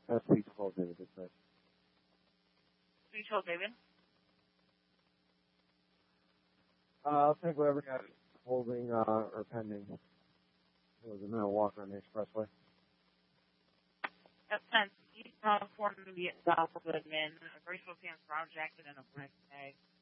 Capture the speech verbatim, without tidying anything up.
That's three twelve, David. That's right. three twelve, David. Uh, I'll take whatever got holding uh, or pending. It was a minute walk on the expressway. That's ten. East uh, four hundred South Goodman. A graceful pants, brown jacket, and a black bag.